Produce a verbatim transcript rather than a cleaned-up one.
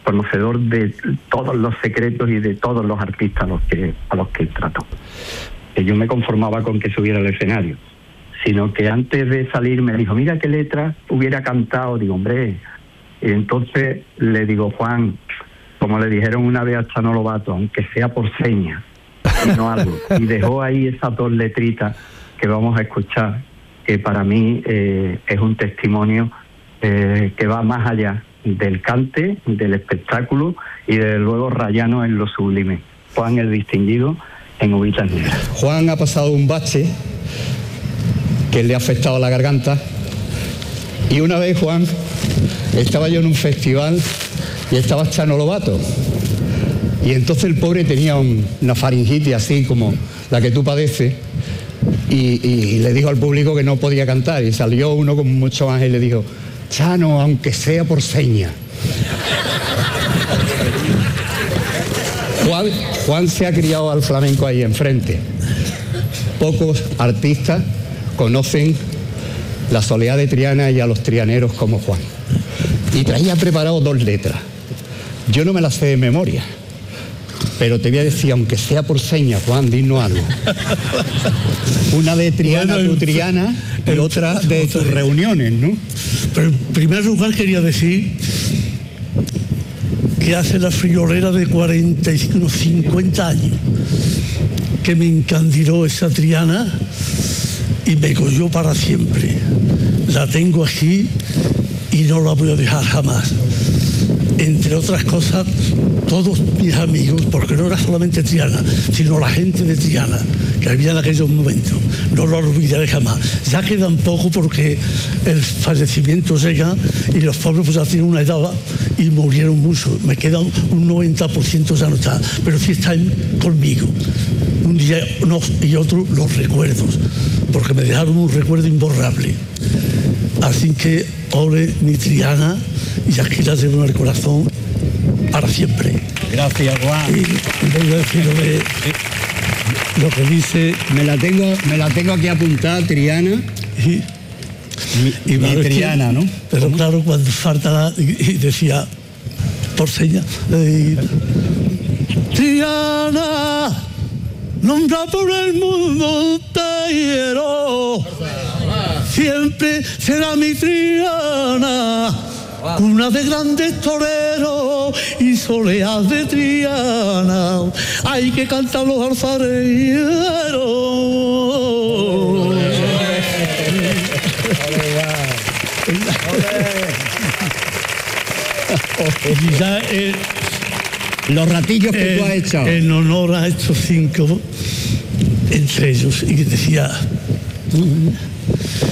conocedor de todos los secretos y de todos los artistas a los que a los que trató. Que yo me conformaba con que subiera al escenario, sino que antes de salir me dijo, mira qué letra hubiera cantado. Digo, hombre, y entonces le digo, Juan, como le dijeron una vez a Chano Lobato, aunque sea por señas, y no algo. Y dejó ahí esas dos letritas que vamos a escuchar, que para mí eh, es un testimonio eh, que va más allá del cante, del espectáculo y desde luego rayano en lo sublime. Juan el Distinguido en Uvitas Negras. Juan ha pasado un bache que le ha afectado la garganta, y una vez, Juan, estaba yo en un festival y estaba Chano Lobato, y entonces el pobre tenía un, una faringitis así como la que tú padeces, y, y le dijo al público que no podía cantar, y salió uno con mucho ángel y le dijo, Chano, aunque sea por señas. Juan, Juan se ha criado al flamenco ahí enfrente. Pocos artistas conocen la soleá de Triana y a los trianeros como Juan. Y traía preparado dos letras. Yo no me las sé de memoria, pero te voy a decir, aunque sea por señas, Juan, dinos algo. Una de Triana, bueno, tu Triana, y otra de tus reuniones, ¿no? Pero en primer lugar quería decir que hace la friolera de cuarenta y cinco, cincuenta años que me encandiló esa Triana y me cogió para siempre. La tengo aquí y no la voy a dejar jamás. Entre otras cosas, todos mis amigos, porque no era solamente Triana, sino la gente de Triana que había en aquellos momentos, no lo olvidaré jamás. Ya quedan poco porque el fallecimiento llega y los pobres pues ya tienen una edad y murieron mucho. Me quedan un noventa por ciento, ya no está, pero sí están conmigo. Un día unos y otros los recuerdos, porque me dejaron un recuerdo imborrable. Así que, ole mi Triana, y aquí la llevo en el corazón para siempre. Gracias, Juan. Y voy a decir lo, de, lo que dice... Me la tengo, me la tengo aquí apuntada, Triana. Y, mi, y mi Triana, ¿no? Pero ¿cómo? Claro, cuando falta la... Y decía, por señas, eh, Triana, nombra por el mundo entero, siempre será mi Triana, una de grandes toreros y soleás de Triana, hay que cantar los alfareros. Y ya, eh, los ratillos que en, tú has hecho. En honor a estos cinco, entre ellos, y que decía...